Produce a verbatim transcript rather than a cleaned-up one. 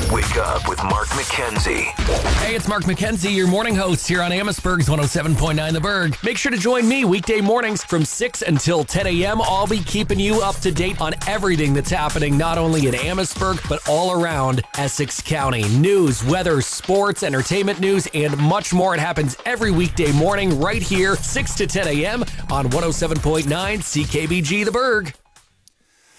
Wake up with Mark McKenzie. Hey, it's Mark McKenzie, your morning host here on Amherstburg's one oh seven point nine The Berg. Make sure to join me weekday mornings from six until ten a.m. I'll be keeping you up to date on everything that's happening not only in Amherstburg, but all around Essex County. News, weather, sports, entertainment news, and much more. It happens every weekday morning right here, six to ten a.m. on one oh seven point nine C K B G The Berg.